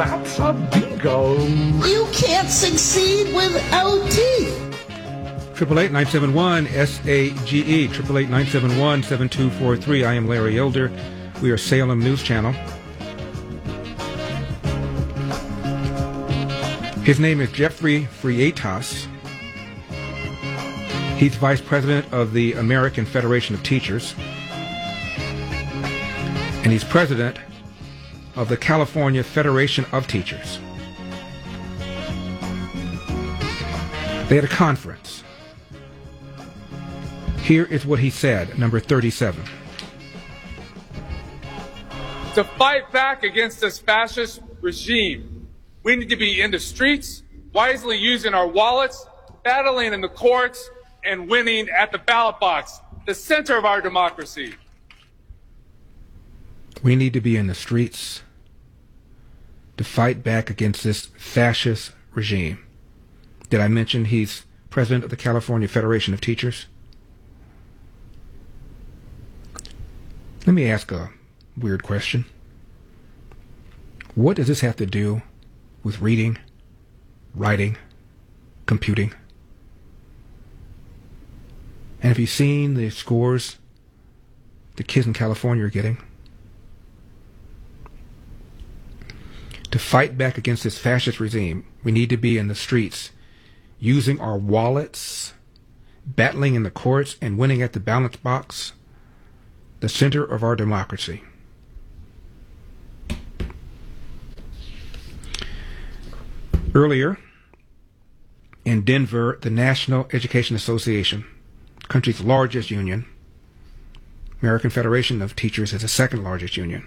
That's a bingo. You can't succeed without teeth. 888-971-SAGE, 888-971-7243. I am Larry Elder. We are Salem News Channel. His name is Jeffrey Freitas. He's Vice President of the American Federation of Teachers. And he's President of the California Federation of Teachers. They had a conference. Here is what he said, number 37. To fight back against this fascist regime, we need to be in the streets, wisely using our wallets, battling in the courts, and winning at the ballot box, the center of our democracy. We need to be in the streets to fight back against this fascist regime. Did I mention he's president of the California Federation of Teachers? Let me ask a weird question. What does this have to do with reading, writing, computing? And have you seen the scores the kids in California are getting? To fight back against this fascist regime, we need to be in the streets, using our wallets, battling in the courts, and winning at the ballot box, the center of our democracy. Earlier, in Denver, the National Education Association, the country's largest union, American Federation of Teachers is the second largest union.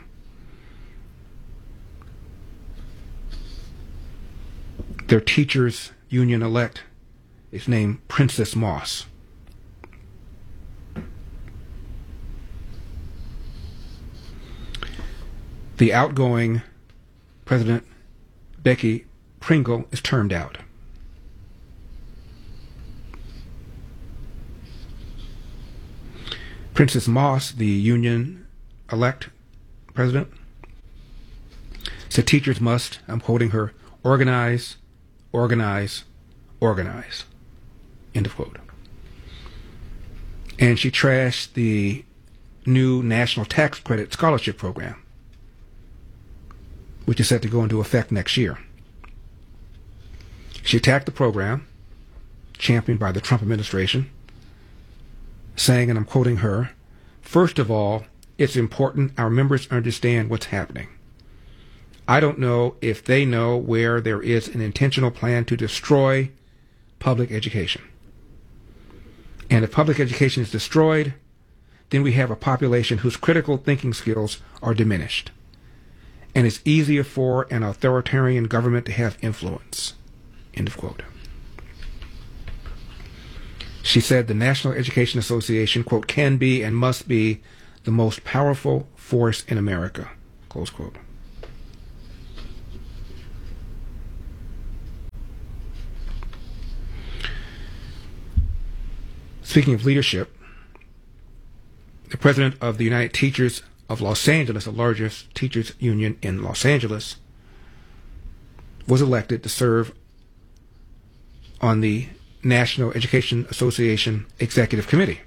Their teachers union elect is named Princess Moss. The outgoing President Becky Pringle is termed out. Princess Moss, the union-elect president, said teachers must, I'm quoting her, organize, organize, organize. End of quote. And she trashed the new National Tax Credit Scholarship Program, which is set to go into effect next year. She attacked the program, championed by the Trump administration, saying, and I'm quoting her, "First of all, it's important our members understand what's happening. I don't know if they know where there is an intentional plan to destroy public education. And if public education is destroyed, then we have a population whose critical thinking skills are diminished. And it's easier for an authoritarian government to have influence." End of quote. She said the National Education Association, quote, "can be and must be the most powerful force in America," close quote. Speaking of leadership, the president of the United Teachers of Los Angeles, the largest teachers union in Los Angeles, was elected to serve on the National Education Association Executive Committee.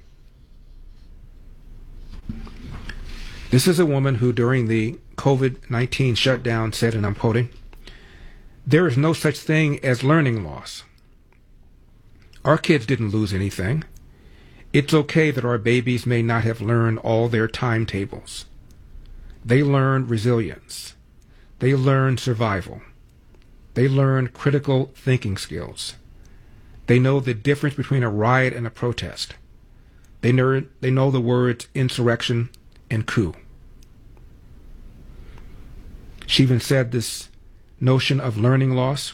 This is a woman who, during the COVID-19 shutdown, said, and I'm quoting, "There is no such thing as learning loss. Our kids didn't lose anything. It's okay that our babies may not have learned all their timetables. They learned resilience. They learned survival. They learned critical thinking skills. They know the difference between a riot and a protest. They know the words insurrection and coup." She even said this notion of learning loss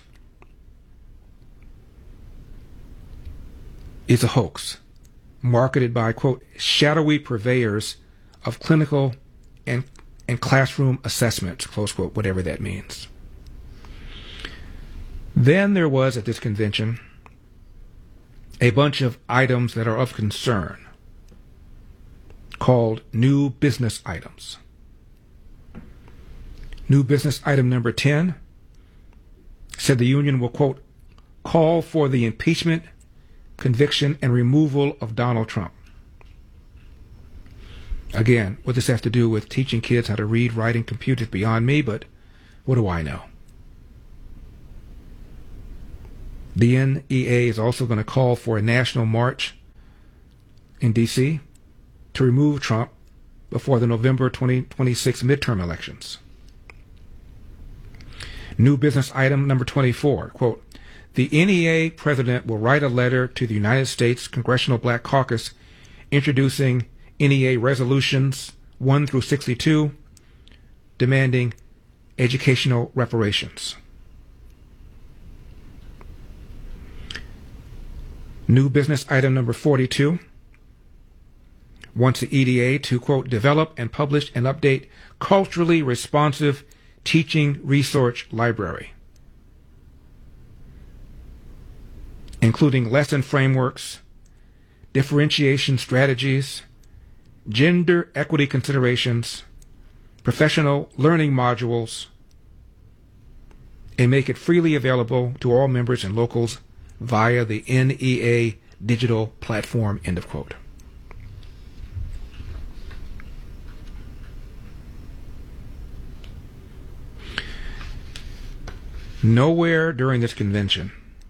is a hoax marketed by, quote, "shadowy purveyors of clinical and classroom assessments," close quote, whatever that means. Then there was, at this convention, a bunch of items that are of concern called new business items. New business item number 10 said the union will, quote, call for the impeachment, conviction, and removal of Donald Trump. Again, what this has to do with teaching kids how to read, write, and compute is beyond me, but what do I know? The NEA is also going to call for a national march in D.C. to remove Trump before the November 2026 midterm elections. New business item number 24, quote, the NEA president will write a letter to the United States Congressional Black Caucus introducing NEA resolutions 1 through 62 demanding educational reparations. New business item number 42 wants the EDA to, quote, develop and publish and update culturally responsive teaching resource library, including lesson frameworks, differentiation strategies, gender equity considerations, professional learning modules, and make it freely available to all members and locals via the NEA digital platform, end of quote. Nowhere during this convention,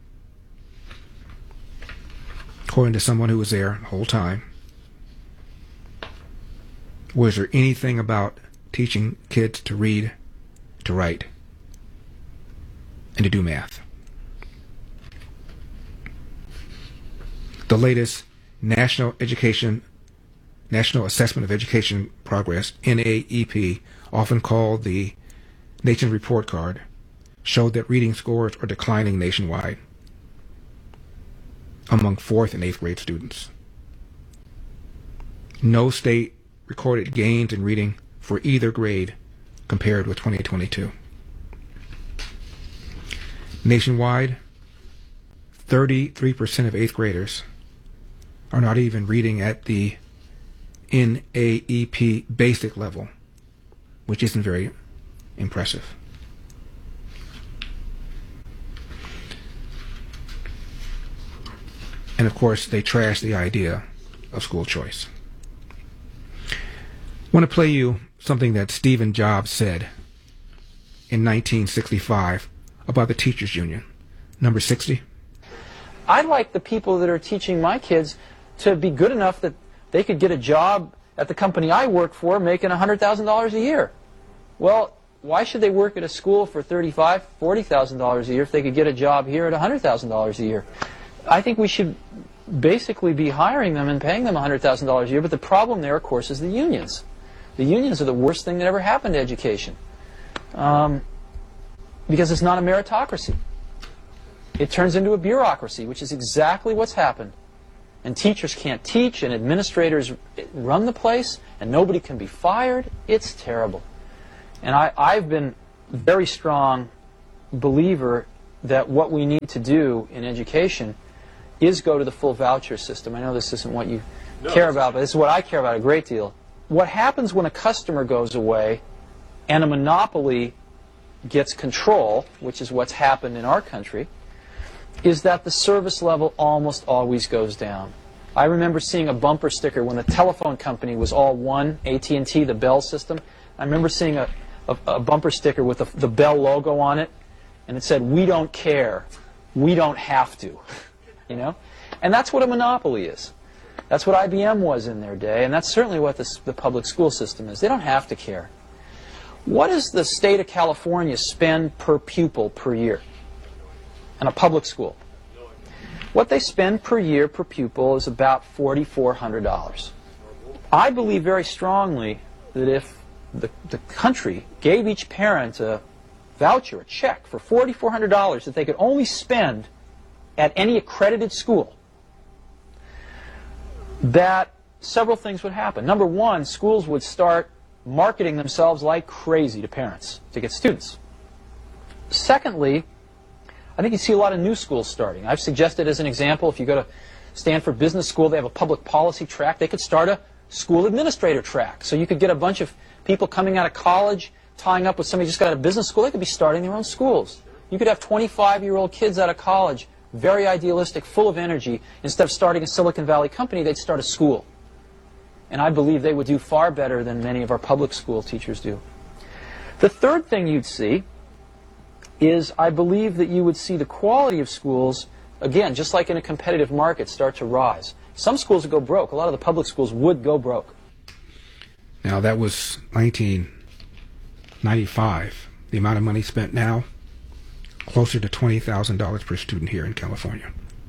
according to someone who was there the whole time, was there anything about teaching kids to read, to write, and to do math. The latest National Assessment of Education Progress, NAEP, often called the Nation's Report Card, showed that reading scores are declining nationwide among 4th and 8th grade students. No state recorded gains in reading for either grade compared with 2022. Nationwide, 33% of 8th graders are not even reading at the NAEP basic level, which isn't very impressive. And of course, they trash the idea of school choice. I want to play you something that Stephen Jobs said in 1965 about the teachers union. Number 60. I'd like the people that are teaching my kids to be good enough that they could get a job at the company I work for making $100,000 a year. Well, why should they work at a school for $35,000, $40,000 a year if they could get a job here at $100,000 a year? I think we should basically be hiring them and paying them $100,000 a year, but the problem there, of course, is the unions. The unions are the worst thing that ever happened to education because it's not a meritocracy. It turns into a bureaucracy, which is exactly what's happened. And teachers can't teach, and administrators run the place, and nobody can be fired. It's terrible. And I've been a very strong believer that what we need to do in education is go to the full voucher system. I know this isn't what you care about, but this is what I care about a great deal. What happens when a customer goes away and a monopoly gets control, which is what's happened in our country, is that the service level almost always goes down. I remember seeing a bumper sticker when the telephone company was all one, AT&T, the Bell system. I remember seeing a bumper sticker with the Bell logo on it, and it said, "We don't care. We don't have to." You know? And that's what a monopoly is. That's what IBM was in their day, and that's certainly what the public school system is. They don't have to care. What does the state of California spend per pupil per year in a public school? What they spend per year per pupil is about $4,400. I believe very strongly that if the country gave each parent a voucher, a check for $4,400 that they could only spend at any accredited school, that several things would happen. Number one, schools would start marketing themselves like crazy to parents to get students. Secondly, I think you see a lot of new schools starting. I've suggested as an example, if you go to Stanford Business School, they have a public policy track. They could start a school administrator track. So you could get a bunch of people coming out of college, tying up with somebody who just got out of business school. They could be starting their own schools. You could have 25-year-old kids out of college, very idealistic, full of energy. Instead of starting a Silicon Valley company, they'd start a school. And I believe they would do far better than many of our public school teachers do. The third thing you'd see is I believe that you would see the quality of schools, again, just like in a competitive market, start to rise. Some schools would go broke. A lot of the public schools would go broke. Now, that was 1995. The amount of money spent now, closer to $20,000 per student here in California.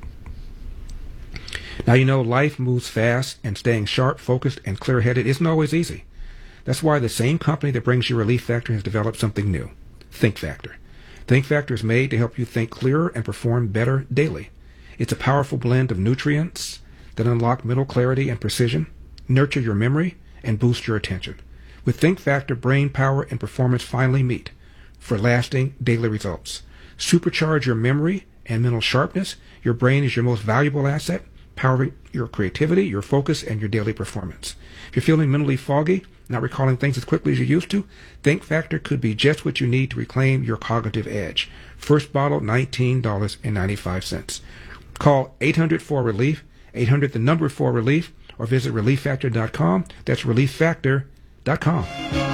Now, you know, life moves fast, and staying sharp, focused, and clear-headed isn't always easy. That's why the same company that brings you Relief Factor has developed something new, Think Factor. Think Factor is made to help you think clearer and perform better daily. It's a powerful blend of nutrients that unlock mental clarity and precision, nurture your memory, and boost your attention. With Think Factor, brain power and performance finally meet for lasting daily results. Supercharge your memory and mental sharpness. Your brain is your most valuable asset, powering your creativity, your focus, and your daily performance. If you're feeling mentally foggy, not recalling things as quickly as you used to, Think Factor could be just what you need to reclaim your cognitive edge. First bottle, $19.95. Call 800-4RELIEF, 800 the number 4RELIEF, or visit ReliefFactor.com. That's ReliefFactor.com.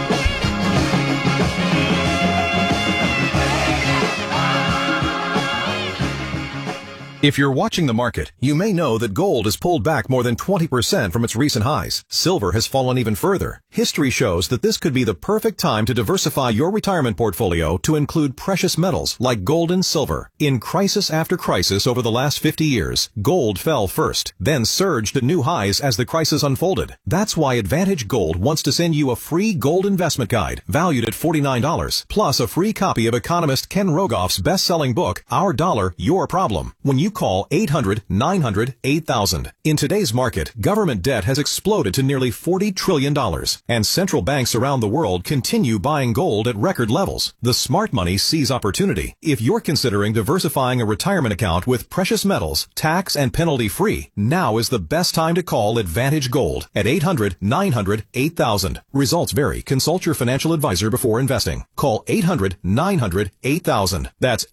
If you're watching the market, you may know that gold has pulled back more than 20% from its recent highs. Silver has fallen even further. History shows that this could be the perfect time to diversify your retirement portfolio to include precious metals like gold and silver. In crisis after crisis over the last 50 years, gold fell first, then surged to new highs as the crisis unfolded. That's why Advantage Gold wants to send you a free gold investment guide valued at $49, plus a free copy of economist Ken Rogoff's best-selling book, Our Dollar, Your Problem, when you call 800-900-8000. In today's market, government debt has exploded to nearly $40 trillion, and central banks around the world continue buying gold at record levels. The smart money sees opportunity. If you're considering diversifying a retirement account with precious metals, tax and penalty-free, now is the best time to call Advantage Gold at 800-900-8000. Results vary. Consult your financial advisor before investing. Call 800-900-8000. That's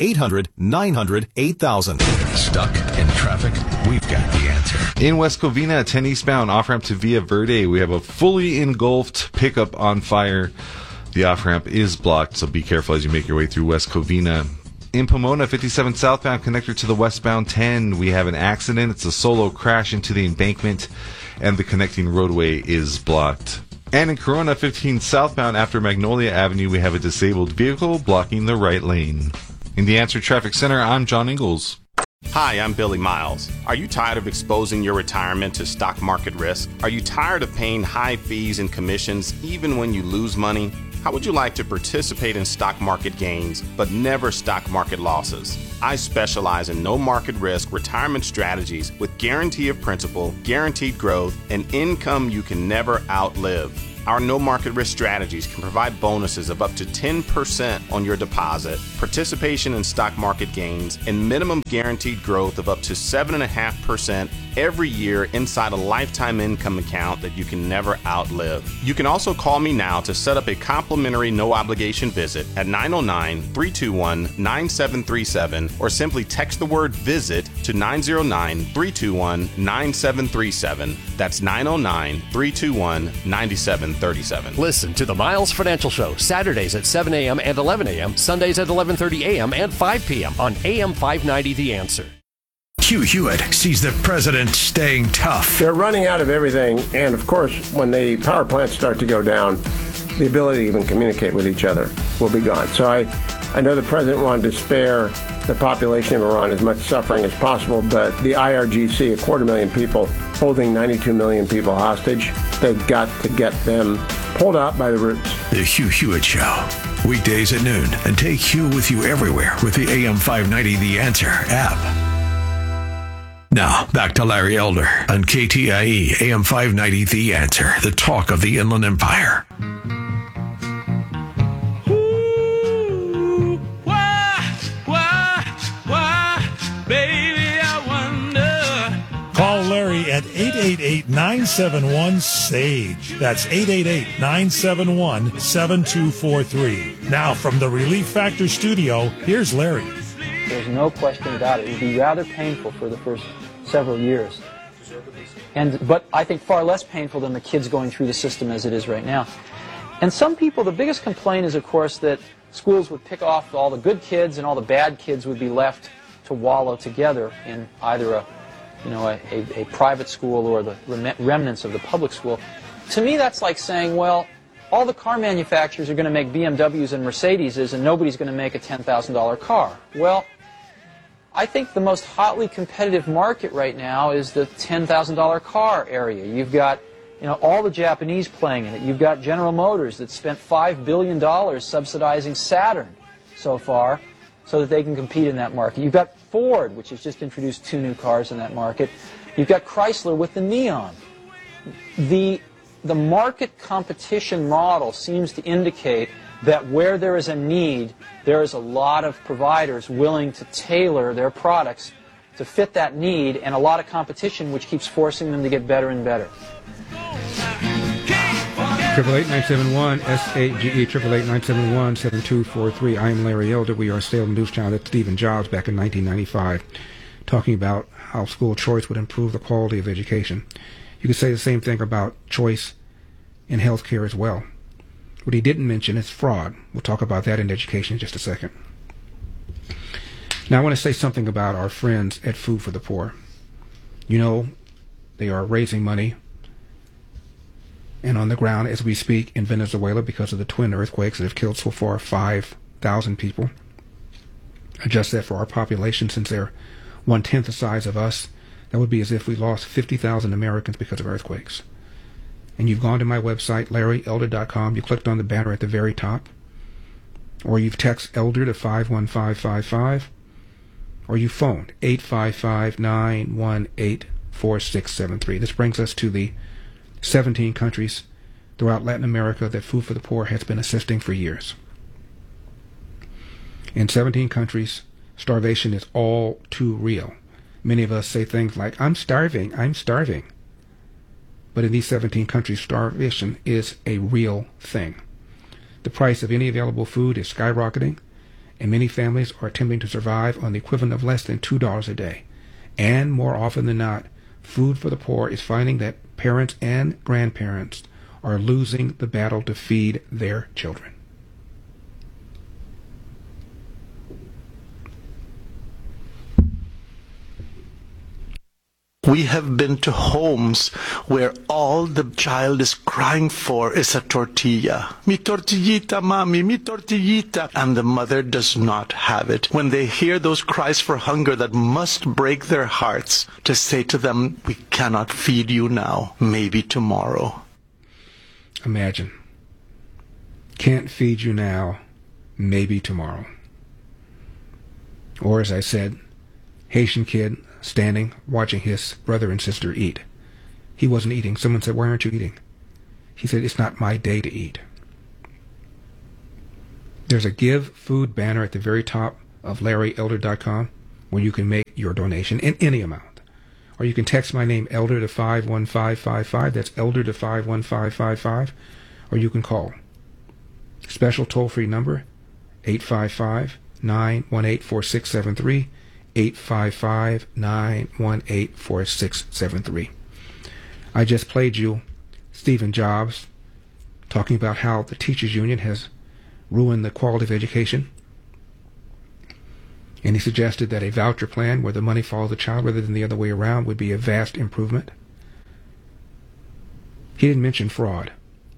800-900-8000. Stuck in traffic? We've got the answer. In West Covina, 10 eastbound, off-ramp to Villa Verde, we have a fully engulfed pickup on fire. The off-ramp is blocked, so be careful as you make your way through West Covina. In Pomona, 57 southbound, connector to the westbound 10, we have an accident. It's a solo crash into the embankment, and the connecting roadway is blocked. And in Corona, 15 southbound, after Magnolia Avenue, we have a disabled vehicle blocking the right lane. In the Answer Traffic Center, I'm John Ingalls. Hi, I'm Billy Miles. Are you tired of exposing your retirement to stock market risk? Are you tired of paying high fees and commissions even when you lose money? How would you like to participate in stock market gains but never stock market losses? I specialize in no market risk retirement strategies with guarantee of principal, guaranteed growth, and income you can never outlive. Our no market risk strategies can provide bonuses of up to 10% on your deposit, participation in stock market gains, and minimum guaranteed growth of up to 7.5% every year inside a lifetime income account that you can never outlive. You can also call me now to set up a complimentary no obligation visit at 909-321-9737 or simply text the word visit to 909-321-9737. That's 909-321-9737. Listen to the Miles Financial Show Saturdays at 7 a.m. and 11 a.m., Sundays at 11:30 a.m. and 5 p.m. on AM 590 The Answer. Hugh Hewitt sees the president staying tough. They're running out of everything, and of course, when the power plants start to go down, the ability to even communicate with each other will be gone. So I know the president wanted to spare the population of Iran as much suffering as possible, but the IRGC, 250,000 people, holding 92 million people hostage, they've got to get them pulled out by the roots. The Hugh Hewitt Show. Weekdays at noon, and take Hugh with you everywhere with the AM 590 The Answer app. Now, back to Larry Elder on KTIE AM 590 The Answer, the talk of the Inland Empire. Why, baby, I wonder. Call Larry at 888 888-971-SAGE. That's 888-971-7243. Now, from the Relief Factor studio, here's Larry. There's no question about it. It would be rather painful for the first several years. But I think far less painful than the kids going through the system as it is right now. And some people, the biggest complaint is, of course, that schools would pick off all the good kids and all the bad kids would be left to wallow together in either a private school or the remnants of the public school. To me, that's like saying, well, all the car manufacturers are going to make BMWs and Mercedeses and nobody's going to make a $10,000 car. Well, I think the most hotly competitive market right now is the $10,000 car area. You've got all the Japanese playing in it. You've got General Motors that spent $5 billion subsidizing Saturn so far so that they can compete in that market. You've got Ford, which has just introduced 2 new cars in that market. You've got Chrysler with the Neon. The market competition model seems to indicate that where there is a need, there is a lot of providers willing to tailor their products to fit that need, and a lot of competition which keeps forcing them to get better and better. 888-971-SAGE, 888-971-7243. I am Larry Elder. We are Salem News Channel at Stephen Jobs back in 1995, talking about how school choice would improve the quality of education. You could say the same thing about choice in healthcare as well. What he didn't mention is fraud. We'll talk about that in education in just a second. Now I want to say something about our friends at Food for the Poor. They are raising money and on the ground as we speak in Venezuela because of the twin earthquakes that have killed so far 5,000 people. Adjust that for our population, since they're 1/10 the size of us, that would be as if we lost 50,000 Americans because of earthquakes. And you've gone to my website, LarryElder.com, you clicked on the banner at the very top, or you've texted Elder to 51555, or you phoned 855-918-4673. This brings us to the 17 countries throughout Latin America that Food for the Poor has been assisting for years. In 17 countries, starvation is all too real. Many of us say things like, I'm starving, I'm starving. But in these 17 countries, starvation is a real thing. The price of any available food is skyrocketing, and many families are attempting to survive on the equivalent of less than $2 a day. And more often than not, Food for the Poor is finding that parents and grandparents are losing the battle to feed their children. We have been to homes where all the child is crying for is a tortilla. Mi tortillita, mami, mi tortillita. And the mother does not have it. When they hear those cries for hunger that must break their hearts, to say to them, we cannot feed you now, maybe tomorrow. Imagine. Can't feed you now, maybe tomorrow. Or as I said, Haitian kid standing, watching his brother and sister eat. He wasn't eating. Someone said, why aren't you eating? He said, it's not my day to eat. There's a Give Food banner at the very top of LarryElder.com where you can make your donation in any amount. Or you can text my name, Elder, to 51555. That's Elder to 51555. Or you can call. Special toll-free number, 855-918-4673. 855-918-4673. I just played you Stephen Jobs talking about how the teachers union has ruined the quality of education. And he suggested that a voucher plan where the money follows the child rather than the other way around would be a vast improvement. He didn't mention fraud.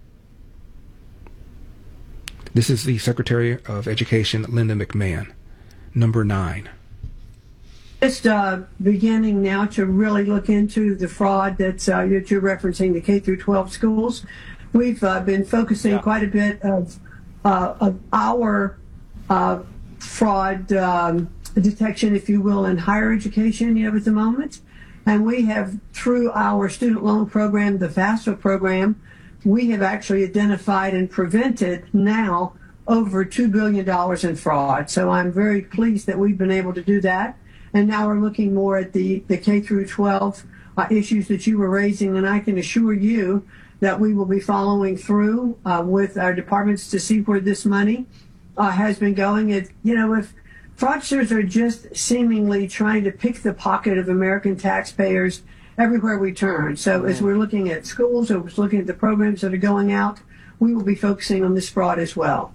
This is the Secretary of Education, Linda McMahon, number 9. Just beginning now to really look into the fraud that you're referencing, the K through 12 schools. We've been focusing quite a bit of our fraud detection, if you will, in higher education, at the moment. And we have, through our student loan program, the FAFSA program, we have actually identified and prevented now over $2 billion in fraud. So I'm very pleased that we've been able to do that. And now we're looking more at the K through 12 issues that you were raising, and I can assure you that we will be following through with our departments to see where this money has been going. If fraudsters are just seemingly trying to pick the pocket of American taxpayers everywhere we turn. So as we're looking at schools, or we're looking at the programs that are going out, we will be focusing on this fraud as well.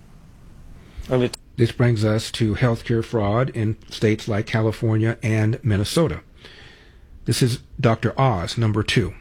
This brings us to healthcare fraud in states like California and Minnesota. This is Dr. Oz, number 2.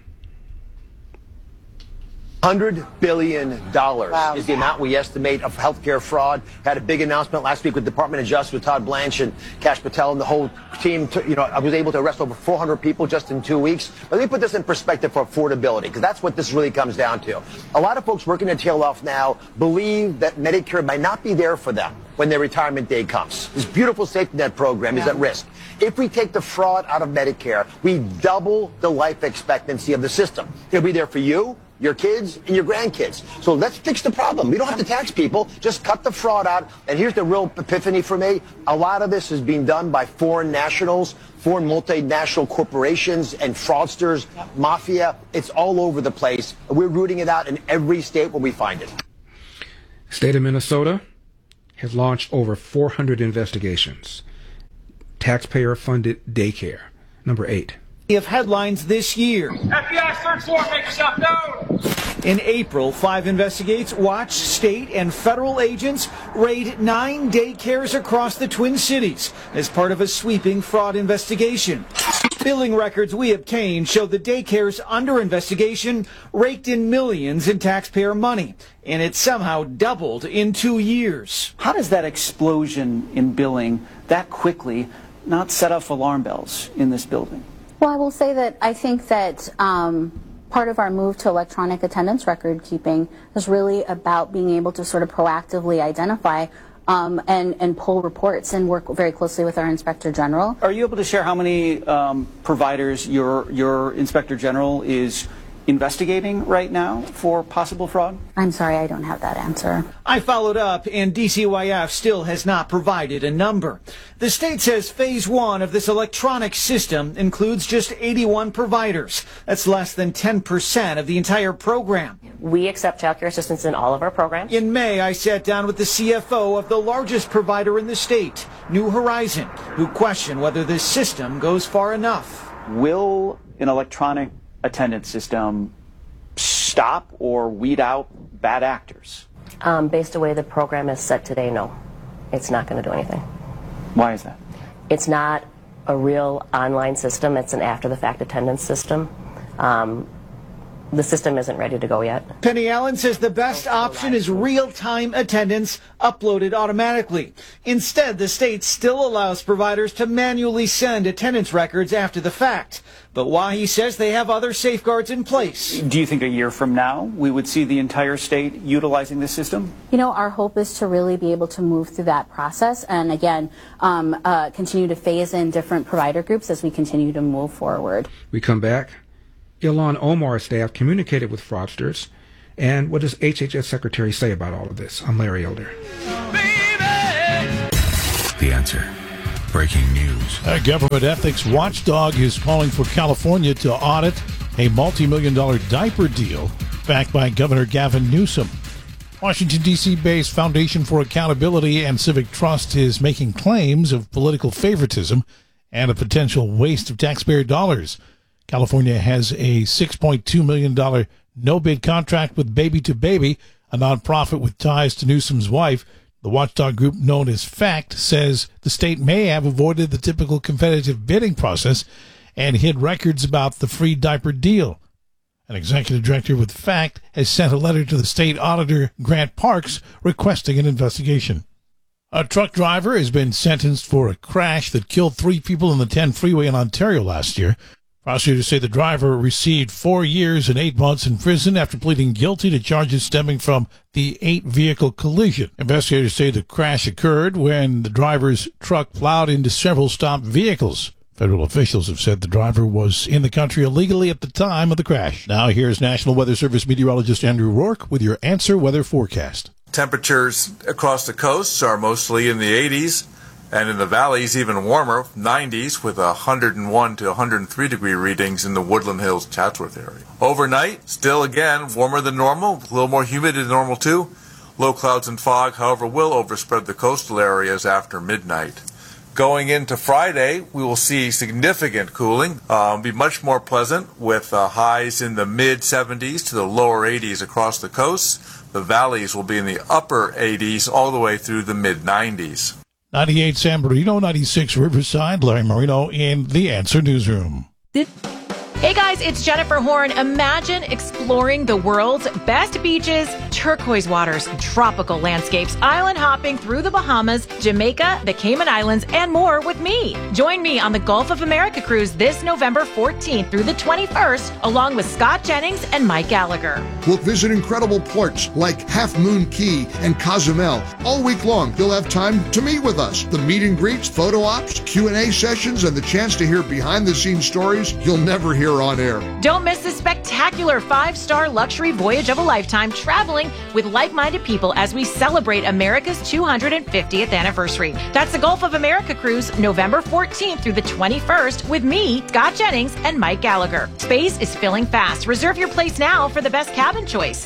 $100 billion is the amount we estimate of healthcare fraud. Had a big announcement last week with Department of Justice with Todd Blanche and Kash Patel and the whole team. I was able to arrest over 400 people just in 2 weeks. But let me put this in perspective for affordability, because that's what this really comes down to. A lot of folks working their tail off now believe that Medicare might not be there for them when their retirement day comes. This beautiful safety net program is at risk. If we take the fraud out of Medicare, we double the life expectancy of the system. It'll be there for you, your kids, and your grandkids. So let's fix the problem. We don't have to tax people. Just cut the fraud out. And here's the real epiphany for me. A lot of this is being done by foreign nationals, foreign multinational corporations, and fraudsters, mafia. It's all over the place. We're rooting it out in every state where we find it. State of Minnesota has launched over 400 investigations. Taxpayer-funded daycare. Number 8. Of headlines this year. FBI search warrant, make yourself known. In April, 5 Investigates watched state and federal agents raid 9 daycares across the Twin Cities as part of a sweeping fraud investigation. Billing records we obtained show the daycares under investigation raked in millions in taxpayer money, and it somehow doubled in 2 years. How does that explosion in billing that quickly not set off alarm bells in this building? Well, I will say that I think that part of our move to electronic attendance record keeping is really about being able to sort of proactively identify and pull reports and work very closely with our Inspector General. Are you able to share how many providers your Inspector General is investigating right now for possible fraud? I'm sorry, I don't have that answer. I followed up, and DCYF still has not provided a number. The state says phase 1 of this electronic system includes just 81 providers. That's less than 10% of the entire program. We accept child care assistance in all of our programs. In May, I sat down with the CFO of the largest provider in the state, New Horizon, who questioned whether this system goes far enough. Will an electronic attendance system stop or weed out bad actors? Based on the way the program is set today, no. It's not going to do anything. Why is that? It's not a real online system. It's an after-the-fact attendance system. The system isn't ready to go yet. Penny Allen says the best option is real-time attendance uploaded automatically. Instead, the state still allows providers to manually send attendance records after the fact. But why, he says, they have other safeguards in place. Do you think a year from now we would see the entire state utilizing this system? You know, our hope is to really be able to move through that process and, again, continue to phase in different provider groups as we continue to move forward. We come back. Ilhan Omar's staff communicated with fraudsters. And what does HHS Secretary say about all of this? I'm Larry Elder. The Answer. Breaking news. A government ethics watchdog is calling for California to audit a multi-million-dollar diaper deal backed by Governor Gavin Newsom. Washington, D.C.-based Foundation for Accountability and Civic Trust is making claims of political favoritism and a potential waste of taxpayer dollars. California has a $6.2 million no-bid contract with Baby to Baby, a nonprofit with ties to Newsom's wife. The watchdog group known as FACT says the state may have avoided the typical competitive bidding process and hid records about the free diaper deal. An executive director with FACT has sent a letter to the state auditor, Grant Parks, requesting an investigation. A truck driver has been sentenced for a crash that killed 3 people on the 10 freeway in Ontario last year. Prosecutors say the driver received 4 years and 8 months in prison after pleading guilty to charges stemming from the 8-vehicle collision. Investigators say the crash occurred when the driver's truck plowed into several stopped vehicles. Federal officials have said the driver was in the country illegally at the time of the crash. Now here's National Weather Service meteorologist Andrew Rourke with your Answer Weather forecast. Temperatures across the coasts are mostly in the 80s. And in the valleys, even warmer, 90s with 101 to 103 degree readings in the Woodland Hills, Chatsworth area. Overnight, still again warmer than normal, a little more humid than normal too. Low clouds and fog, however, will overspread the coastal areas after midnight. Going into Friday, we will see significant cooling. Be much more pleasant with highs in the mid-70s to the lower 80s across the coast. The valleys will be in the upper 80s all the way through the mid-90s. 98 San Bernardino, 96 Riverside. Larry Marino in The Answer Newsroom. Hey guys, it's Jennifer Horn. Imagine exploring the world's best beaches, turquoise waters, tropical landscapes, island hopping through the Bahamas, Jamaica, the Cayman Islands, and more with me. Join me on the Gulf of America cruise this November 14th through the 21st, along with Scott Jennings and Mike Gallagher. We'll visit incredible ports like Half Moon Key and Cozumel. All week long, you'll have time to meet with us. The meet and greets, photo ops, Q&A sessions, and the chance to hear behind-the-scenes stories you'll never hear on air. Don't miss this spectacular 5-star luxury voyage of a lifetime traveling with like-minded people as we celebrate America's 250th anniversary. That's the Gulf of America cruise, November 14th through the 21st with me, Scott Jennings, and Mike Gallagher. Space is filling fast. Reserve your place now for the best cabin choice.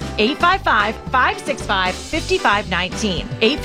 855-565-5519.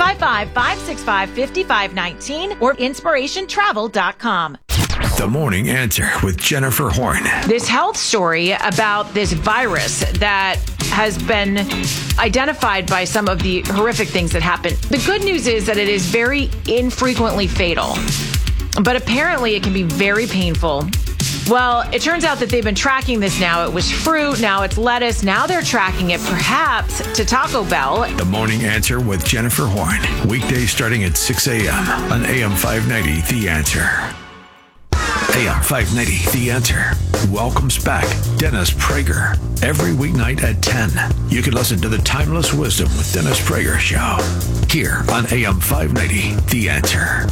855-565-5519 or inspirationtravel.com. The Morning Answer with Jennifer Horn. This health story about this virus that has been identified by some of the horrific things that happen. The good news is that it is very infrequently fatal, but apparently it can be very painful. Well, it turns out that they've been tracking this now. It was fruit, now it's lettuce, now they're tracking it perhaps to Taco Bell. The Morning Answer with Jennifer Horn. Weekdays starting at 6 a.m. on AM 590, The Answer. AM 590, The Answer, welcomes back Dennis Prager. Every weeknight at 10, you can listen to the Timeless Wisdom with Dennis Prager show here on AM 590, The Answer.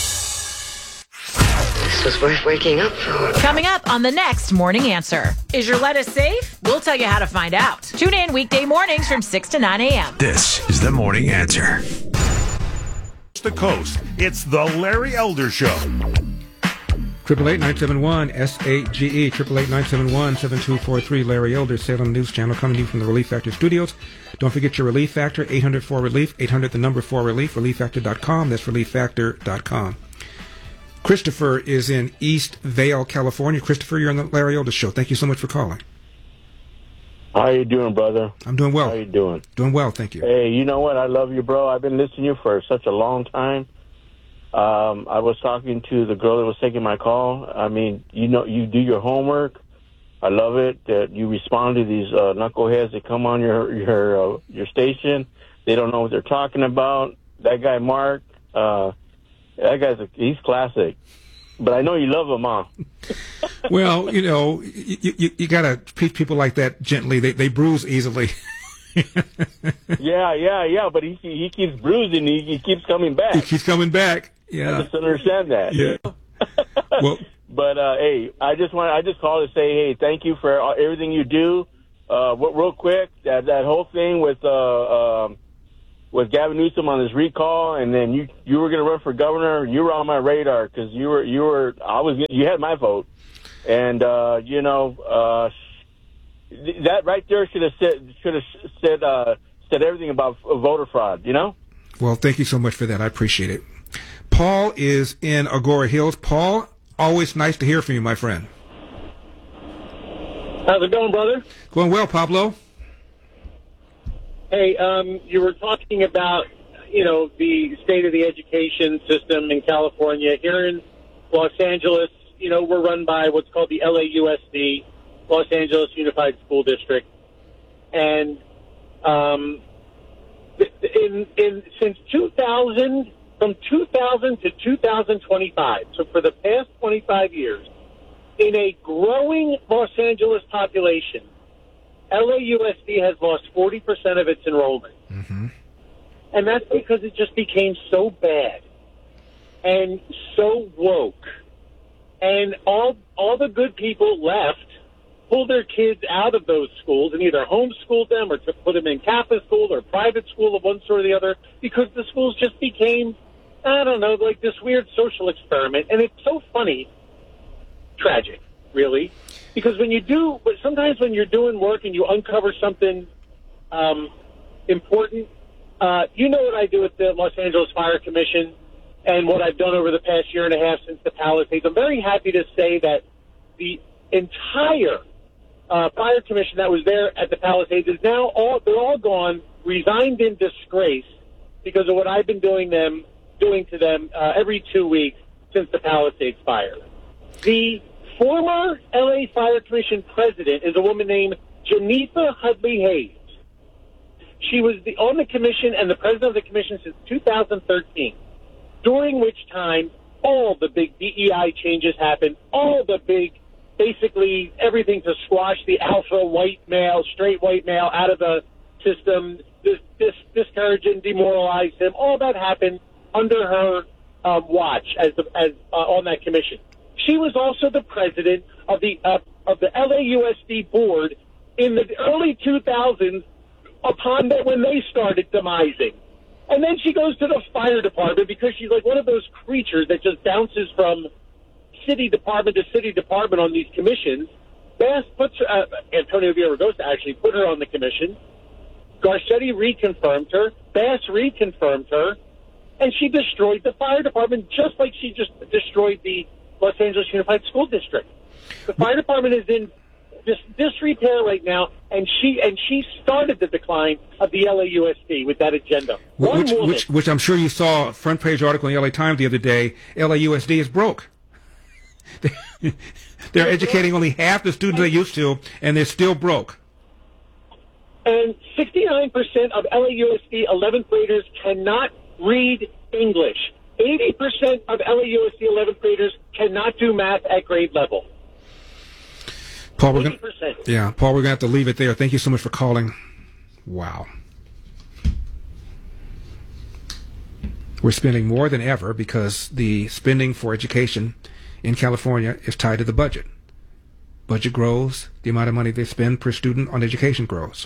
This was worth waking up for. Coming up on the next Morning Answer. Is your lettuce safe? We'll tell you how to find out. Tune in weekday mornings from 6 to 9 a.m. This is The Morning Answer. The coast. It's the Larry Elder Show. 888-971-SAGE, 888-971-7243, Larry Elder, Salem News Channel, coming to you from the Relief Factor Studios. Don't forget your Relief Factor, 800-4RELIEF, 800-4RELIEF, relieffactor.com, that's relieffactor.com. Christopher is in East Vale, California. Christopher, you're on the Larry Elder Show. Thank you so much for calling. How you doing, brother? I'm doing well. How you doing? Doing well, thank you. Hey, you know what? I love you, bro. I've been listening to you for such a long time. I was talking to the girl that was taking my call. I mean, you know, you do your homework. I love it that you respond to these knuckleheads that come on your station. They don't know what they're talking about. That guy, Mark, he's classic. But I know you love him, huh? Well, you know, you got to treat people like that gently. They bruise easily. Yeah. But he keeps bruising. He keeps coming back. He keeps coming back. Yeah. I just understand that. Yeah. Well, but hey, I just called to say, hey, thank you for everything you do. Real quick, that whole thing with Gavin Newsom on his recall, and then you were going to run for governor. You were on my radar because you had my vote, and that right there should have said everything about voter fraud. You know. Well, thank you so much for that. I appreciate it. Paul is in Agoura Hills. Paul, always nice to hear from you, my friend. How's it going, brother? Going well, Pablo. Hey, you were talking about, the state of the education system in California. Here in Los Angeles, we're run by what's called the LAUSD, Los Angeles Unified School District. And since 2000, from 2000 to 2025, so for the past 25 years, in a growing Los Angeles population, LAUSD has lost 40% of its enrollment. Mm-hmm. And that's because it just became so bad and so woke. And all the good people left, pulled their kids out of those schools and either homeschooled them or to put them in Catholic school or private school of one sort or the other, because the schools just became I don't know, like this weird social experiment. And it's so funny, tragic, really, because sometimes when you're doing work and you uncover something important, you know what I do with the Los Angeles Fire Commission and what I've done over the past year and a half since the Palisades. I'm very happy to say that the entire Fire Commission that was there at the Palisades is now they're all gone, resigned in disgrace because of what I've been doing to them every 2 weeks since the Palisades fire. The former LA Fire Commission president is a woman named Janitha Hudley Hayes. She was on the commission and the president of the commission since 2013, during which time all the big DEI changes happened, basically everything to squash the alpha straight white male out of the system, discourage and demoralize him. All that happened under her watch as on that commission. She was also the president of the LAUSD board in the early 2000s when they started demising. And then she goes to the fire department because she's like one of those creatures that just bounces from city department to city department on these commissions. Bass puts Antonio Villaraigosa actually put her on the commission. Garcetti reconfirmed her. Bass reconfirmed her. And she destroyed the fire department just like she just destroyed the Los Angeles Unified School District. The fire department is in disrepair right now, and she started the decline of the LAUSD with that agenda. Which I'm sure you saw a front page article in the LA Times the other day. LAUSD is broke. They're educating only half the students they used to, and they're still broke. And 69% of LAUSD 11th graders cannot read English. 80% of LAUSD 11th graders cannot do math at grade level. Paul, we're going to have to leave it there. Thank you so much for calling. Wow. We're spending more than ever because the spending for education in California is tied to the budget. Budget grows, the amount of money they spend per student on education grows.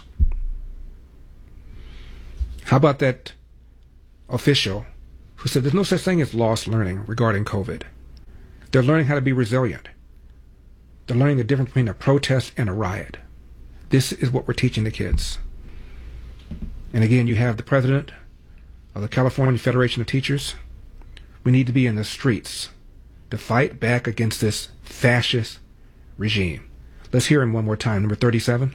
How about that official who said there's no such thing as lost learning regarding COVID? They're learning how to be resilient. They're learning the difference between a protest and a riot. This is what we're teaching the kids. And again, you have the president of the California Federation of Teachers. We need to be in the streets to fight back against this fascist regime. Let's hear him one more time. Number 37.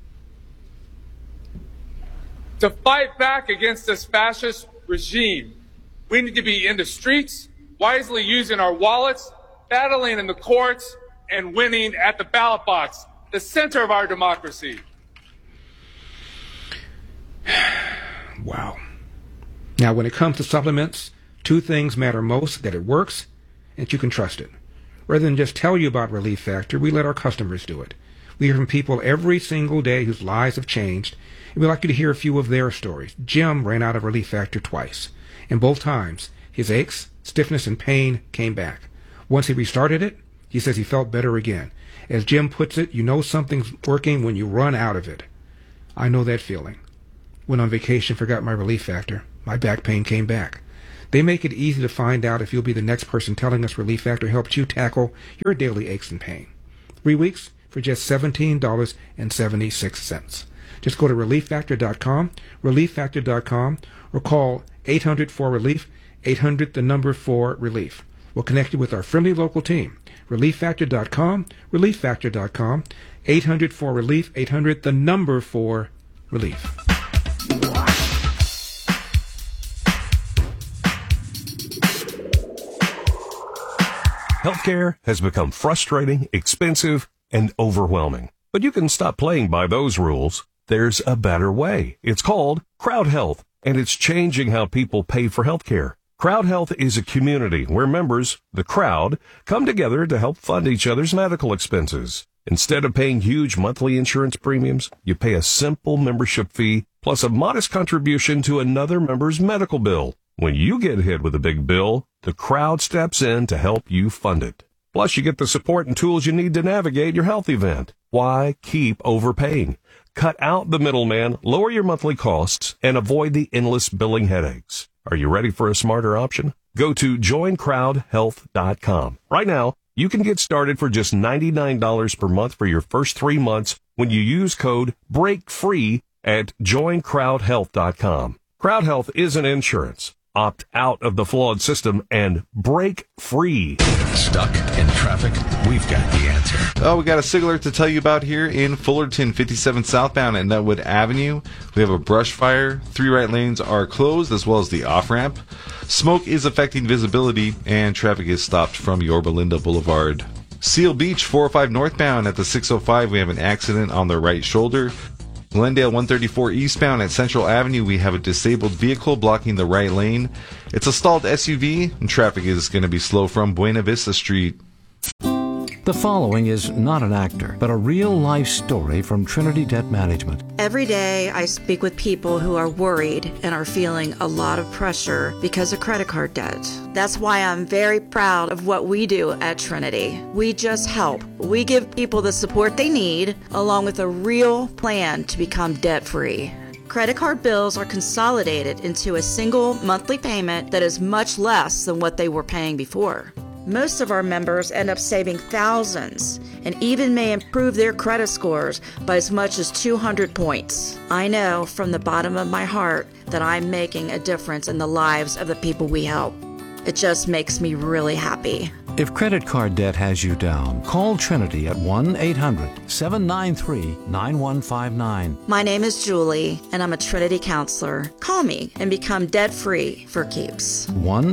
To fight back against this fascist regime, we need to be in the streets, wisely using our wallets, battling in the courts, and winning at the ballot box, the center of our democracy. Wow. Now, when it comes to supplements, two things matter most: that it works and that you can trust it. Rather than just tell you about Relief Factor, we let our customers do it. We hear from people every single day whose lives have changed, and we'd like you to hear a few of their stories. Jim ran out of Relief Factor twice, and both times his aches, stiffness, and pain came back. Once he restarted it, he says he felt better again. As Jim puts it, you know something's working when you run out of it. I know that feeling. Went on vacation, forgot my Relief Factor. My back pain came back. They make it easy to find out if you'll be the next person telling us Relief Factor helped you tackle your daily aches and pain. 3 weeks for just $17.76. Just go to ReliefFactor.com, ReliefFactor.com, or call 800-4RELIEF, 800-4RELIEF. We'll connect you with our friendly local team. ReliefFactor.com, ReliefFactor.com, 800-4RELIEF, 800-4RELIEF. Healthcare has become frustrating, expensive, and overwhelming. But you can stop playing by those rules. There's a better way. It's called Crowd Health, and it's changing how people pay for healthcare. Crowd Health is a community where members, the crowd, come together to help fund each other's medical expenses. Instead of paying huge monthly insurance premiums, you pay a simple membership fee plus a modest contribution to another member's medical bill. When you get hit with a big bill, the crowd steps in to help you fund it. Plus, you get the support and tools you need to navigate your health event. Why keep overpaying? Cut out the middleman, lower your monthly costs, and avoid the endless billing headaches. Are you ready for a smarter option? Go to joincrowdhealth.com. Right now, you can get started for just $99 per month for your first 3 months when you use code BREAKFREE at joincrowdhealth.com. Crowd Health isn't insurance. Opt out of the flawed system and break free. Stuck in traffic? We've got the answer. Oh, we got a SIG alert to tell you about here in Fullerton, 57 southbound at Nutwood Avenue. We have a brush fire. 3 right lanes are closed, as well as the off-ramp. Smoke is affecting visibility, and traffic is stopped from Yorba Linda Boulevard. Seal Beach, 405 northbound at the 605, we have an accident on the right shoulder. Glendale 134 eastbound at Central Avenue, we have a disabled vehicle blocking the right lane. It's a stalled SUV, and traffic is going to be slow from Buena Vista Street. The following is not an actor, but a real-life story from Trinity Debt Management. Every day I speak with people who are worried and are feeling a lot of pressure because of credit card debt. That's why I'm very proud of what we do at Trinity. We just help. We give people the support they need, along with a real plan to become debt-free. Credit card bills are consolidated into a single monthly payment that is much less than what they were paying before. Most of our members end up saving thousands and even may improve their credit scores by as much as 200 points. I know from the bottom of my heart that I'm making a difference in the lives of the people we help. It just makes me really happy. If credit card debt has you down, call Trinity at 1-800-793-9159. My name is Julie, and I'm a Trinity counselor. Call me and become debt-free for keeps.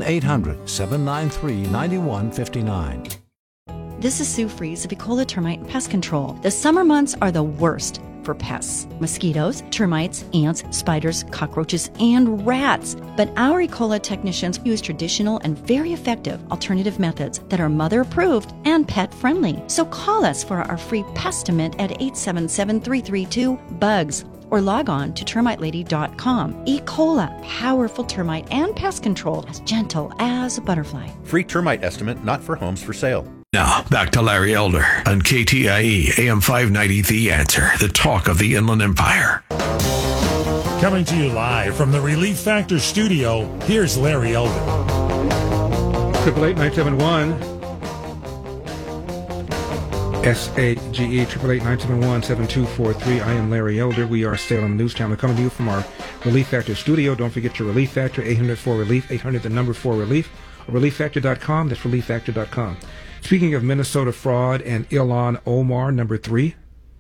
1-800-793-9159. This is Sue Fries of Ecola Termite and Pest Control. The summer months are the worst for pests. Mosquitoes, termites, ants, spiders, cockroaches, and rats. But our Ecola technicians use traditional and very effective alternative methods that are mother-approved and pet-friendly. So call us for our free Pestimint at 877-332-BUGS or log on to termitelady.com. Ecola, powerful termite and pest control, as gentle as a butterfly. Free termite estimate not for homes for sale. Now, back to Larry Elder on KTIE AM 590 The Answer, the talk of the Inland Empire. Coming to you live from the Relief Factor studio, here's Larry Elder. 888-971 SAGE 888-971-7243. I am Larry Elder. We are Salem News Channel, coming to you from our Relief Factor studio. Don't forget your Relief Factor, 800-4RELIEF, 800-4RELIEF, or ReliefFactor.com. That's ReliefFactor.com. Speaking of Minnesota fraud and Ilhan Omar, number 3.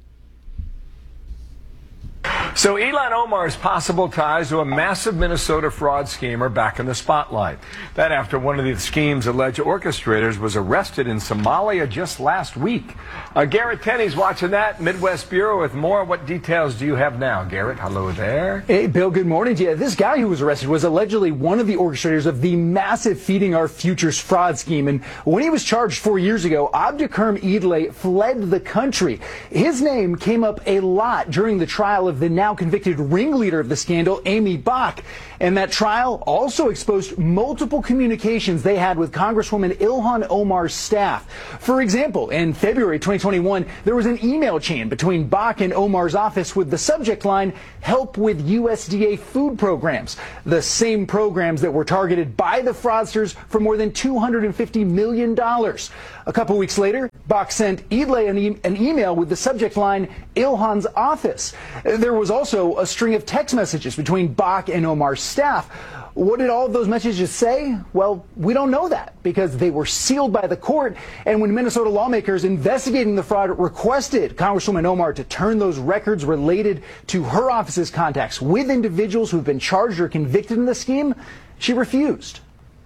So Ilhan Omar's possible ties to a massive Minnesota fraud scheme are back in the spotlight. That after one of the scheme's alleged orchestrators was arrested in Somalia just last week. Garrett Tenney's watching that. Midwest Bureau with more. What details do you have now, Garrett? Hello there. Hey, Bill, good morning to you. This guy who was arrested was allegedly one of the orchestrators of the massive Feeding Our Futures fraud scheme. And when he was charged 4 years ago, Abdikerm Idle fled the country. His name came up a lot during the trial of the now convicted ringleader of the scandal, Amy Bach. And that trial also exposed multiple communications they had with Congresswoman Ilhan Omar's staff. For example, in February 2021, there was an email chain between Bach and Omar's office with the subject line, "Help with USDA food programs," the same programs that were targeted by the fraudsters for more than $250 million. A couple weeks later, Bach sent Idle an email with the subject line, "Ilhan's office." There was also a string of text messages between Bach and Omar's staff. What did all of those messages say? Well, we don't know that because they were sealed by the court. And when Minnesota lawmakers investigating the fraud requested Congresswoman Omar to turn those records related to her office's contacts with individuals who've been charged or convicted in the scheme, she refused.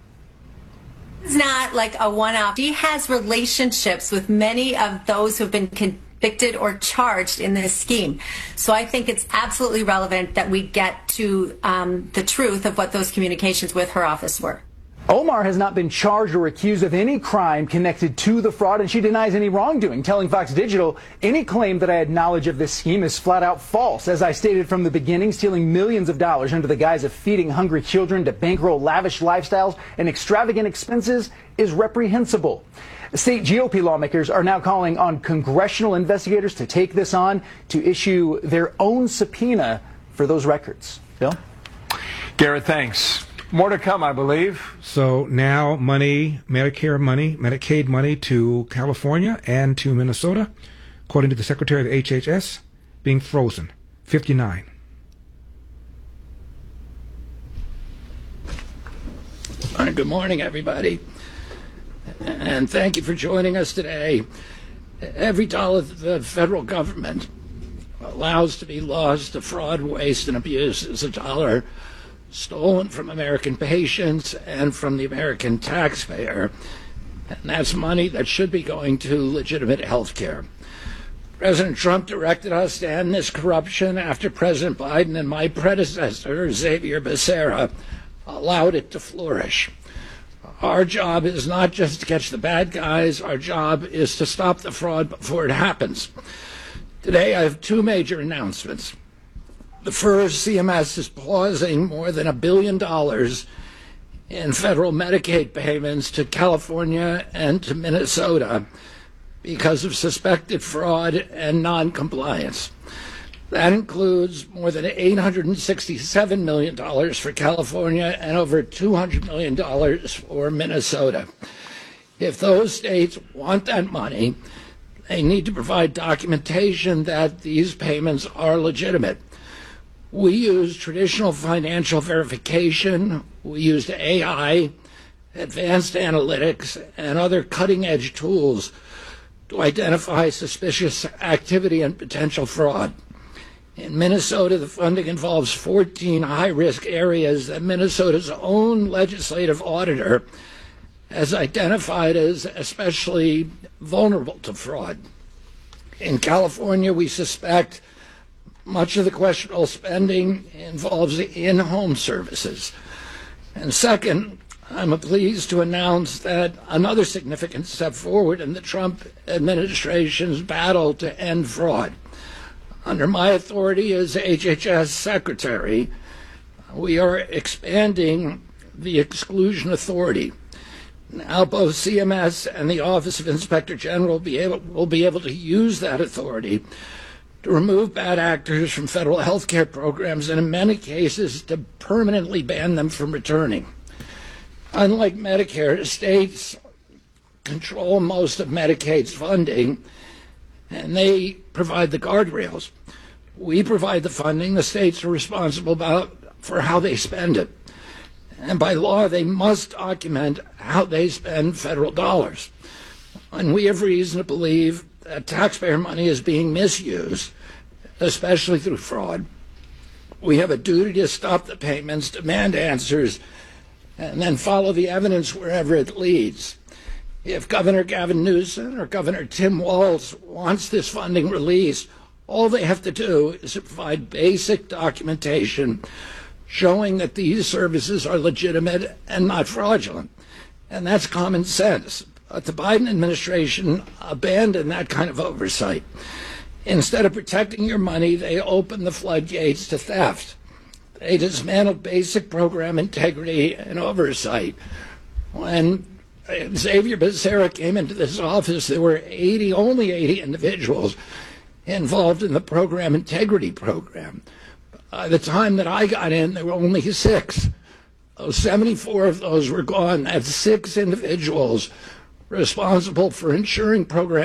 It's not like a one-off. She has relationships with many of those who've been convicted or charged in this scheme. So I think it's absolutely relevant that we get to the truth of what those communications with her office were. Omar has not been charged or accused of any crime connected to the fraud, and she denies any wrongdoing, telling Fox Digital, "Any claim that I had knowledge of this scheme is flat out false. As I stated from the beginning, stealing millions of dollars under the guise of feeding hungry children to bankroll lavish lifestyles and extravagant expenses is reprehensible." State GOP lawmakers are now calling on congressional investigators to take this on, to issue their own subpoena for those records. Bill? Garrett, thanks. More to come, I believe. So now Medicare money, Medicaid money to California and to Minnesota, according to the Secretary of the HHS, being frozen. 59. Good morning, everybody, and thank you for joining us today. Every dollar that the federal government allows to be lost to fraud, waste, and abuse is a dollar stolen from American patients and from the American taxpayer, and that's money that should be going to legitimate health care. President Trump directed us to end this corruption after President Biden and my predecessor, Xavier Becerra, allowed it to flourish. Our job is not just to catch the bad guys, our job is to stop the fraud before it happens. Today I have two major announcements. The first, CMS is pausing more than $1 billion in federal Medicaid payments to California and to Minnesota because of suspected fraud and non-compliance. That includes more than $867 million for California and over $200 million for Minnesota. If those states want that money, they need to provide documentation that these payments are legitimate. We use traditional financial verification, we used AI, advanced analytics, and other cutting-edge tools to identify suspicious activity and potential fraud. In Minnesota, the funding involves 14 high-risk areas that Minnesota's own legislative auditor has identified as especially vulnerable to fraud. In California, we suspect much of the questionable spending involves in-home services. And second, I'm pleased to announce that another significant step forward in the Trump administration's battle to end fraud. Under my authority as HHS Secretary, we are expanding the exclusion authority. Now both CMS and the Office of Inspector General will be able to use that authority to remove bad actors from federal health care programs and in many cases to permanently ban them from returning. Unlike Medicare, states control most of Medicaid's funding and they provide the guardrails. We provide the funding. The states are responsible for how they spend it. And by law, they must document how they spend federal dollars. And we have reason to believe that taxpayer money is being misused, especially through fraud. We have a duty to stop the payments, demand answers, and then follow the evidence wherever it leads. If Governor Gavin Newsom or Governor Tim Walz wants this funding released, all they have to do is provide basic documentation showing that these services are legitimate and not fraudulent. And that's common sense. But the Biden administration abandoned that kind of oversight. Instead of protecting your money, they opened the floodgates to theft. They dismantled basic program integrity and oversight. When Xavier Becerra came into this office, there were only 80 individuals involved in the program integrity program. By the time that I got in, there were only 6. 74 of those were gone. That's 6 individuals responsible for ensuring program